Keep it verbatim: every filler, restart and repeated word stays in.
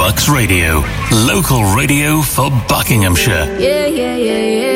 Bucks Radio, local radio for Buckinghamshire. Yeah, yeah, yeah, yeah.